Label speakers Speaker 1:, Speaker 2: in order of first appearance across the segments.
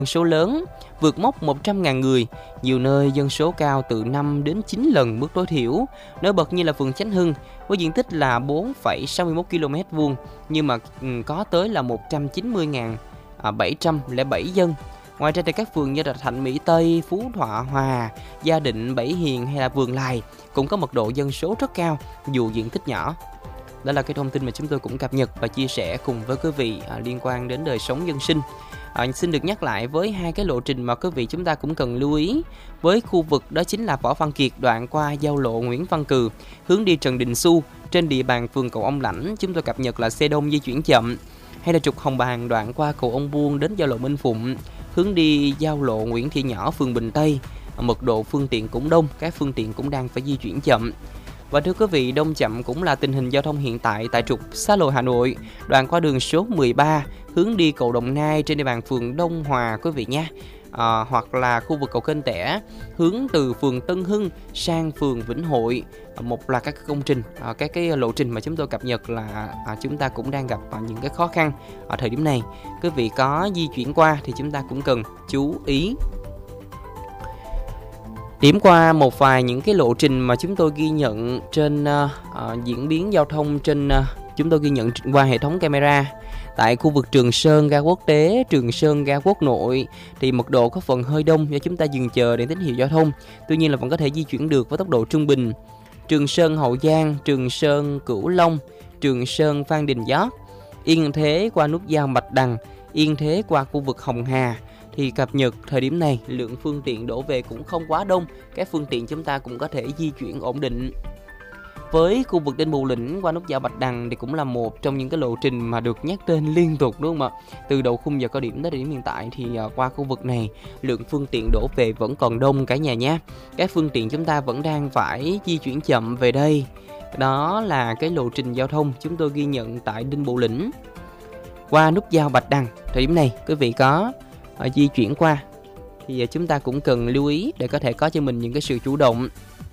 Speaker 1: số lớn, vượt mốc 100.000 người, nhiều nơi dân số cao từ 5 đến 9 lần mức tối thiểu. Nổi bật như là phường Chánh Hưng với diện tích là 4,61 km vuông nhưng mà có tới là 190.707 dân. Ngoài ra thì các phường như là Thạnh Mỹ Tây, Phú Thọ Hòa, Gia Định, Bảy Hiền hay là Vườn Lài cũng có mật độ dân số rất cao dù diện tích nhỏ. Đó là cái thông tin mà chúng tôi cũng cập nhật và chia sẻ cùng với quý vị liên quan đến đời sống dân sinh. Xin được nhắc lại với hai cái lộ trình mà quý vị chúng ta cũng cần lưu ý. Với khu vực đó chính là Võ Văn Kiệt đoạn qua giao lộ Nguyễn Văn Cừ, hướng đi Trần Đình Xu trên địa bàn phường Cầu Ông Lãnh, chúng tôi cập nhật là xe đông di chuyển chậm. Hay là trục Hồng Bàng đoạn qua cầu Ông Buôn đến giao lộ Minh Phụng, hướng đi giao lộ Nguyễn Thị Nhỏ, phường Bình Tây, mật độ phương tiện cũng đông, các phương tiện cũng đang phải di chuyển chậm. Và thưa quý vị, đông chậm cũng là tình hình giao thông hiện tại tại trục xa lộ Hà Nội, đoạn qua đường số 13, hướng đi cầu Đồng Nai trên địa bàn phường Đông Hòa quý vị nha. Hoặc là khu vực cầu Kênh Tẻ, hướng từ phường Tân Hưng sang phường Vĩnh Hội. Một là các công trình, các cái lộ trình mà chúng tôi cập nhật là chúng ta cũng đang gặp những cái khó khăn ở thời điểm này. Quý vị có di chuyển qua thì chúng ta cũng cần chú ý. Điểm qua một vài những cái lộ trình mà chúng tôi ghi nhận trên diễn biến giao thông trên chúng tôi ghi nhận qua hệ thống camera. Tại khu vực Trường Sơn ga quốc tế, Trường Sơn ga quốc nội thì mật độ có phần hơi đông do chúng ta dừng chờ để tín hiệu giao thông. Tuy nhiên là vẫn có thể di chuyển được với tốc độ trung bình. Trường Sơn Hậu Giang, Trường Sơn Cửu Long, Trường Sơn Phan Đình Giót, Yên Thế qua nút giao Bạch Đằng, Yên Thế qua khu vực Hồng Hà. Thì cập nhật thời điểm này lượng phương tiện đổ về cũng không quá đông, các phương tiện chúng ta cũng có thể di chuyển ổn định. Với khu vực Đinh Bộ Lĩnh qua nút giao Bạch Đằng thì cũng là một trong những cái lộ trình mà được nhắc tên liên tục đúng không ạ? Từ đầu khung giờ cao điểm đến điểm hiện tại thì qua khu vực này lượng phương tiện đổ về vẫn còn đông cả nhà nhé. Các phương tiện chúng ta vẫn đang phải di chuyển chậm về đây. Đó là cái lộ trình giao thông chúng tôi ghi nhận tại Đinh Bộ Lĩnh qua nút giao Bạch Đằng. Thời điểm này quý vị có di chuyển qua thì chúng ta cũng cần lưu ý để có thể có cho mình những cái sự chủ động.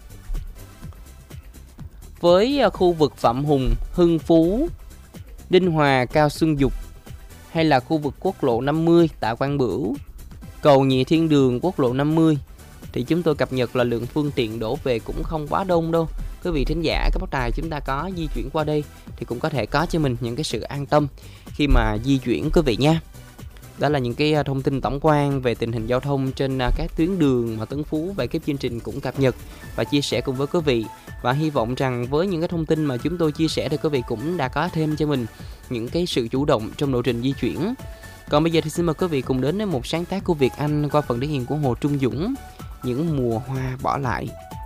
Speaker 1: Với khu vực Phạm Hùng, Hưng Phú, Đinh Hòa, Cao Xuân Dục hay là khu vực quốc lộ 50 Tạ Quang Bửu, cầu Nhị Thiên Đường, quốc lộ 50 thì chúng tôi cập nhật là lượng phương tiện đổ về cũng không quá đông đâu. Quý vị thính giả các bác tài chúng ta có di chuyển qua đây thì cũng có thể có cho mình những cái sự an tâm khi mà di chuyển quý vị nha. Đó là những cái thông tin tổng quan về tình hình giao thông trên các tuyến đường mà Tấn Phú và ekip chương trình cũng cập nhật và chia sẻ cùng với quý vị. Và hy vọng rằng với những cái thông tin mà chúng tôi chia sẻ thì quý vị cũng đã có thêm cho mình những cái sự chủ động trong lộ trình di chuyển. Còn bây giờ thì xin mời quý vị cùng đến với một sáng tác của Việt Anh qua phần thể hiện của Hồ Trung Dũng, Những Mùa Hoa Bỏ Lại.